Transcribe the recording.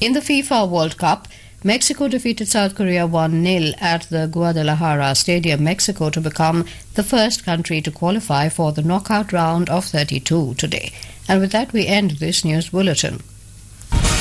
In the FIFA World Cup, Mexico defeated South Korea 1-0 at the Guadalajara Stadium, Mexico, to become the first country to qualify for the knockout round of 32 today. And with that, we end this news bulletin.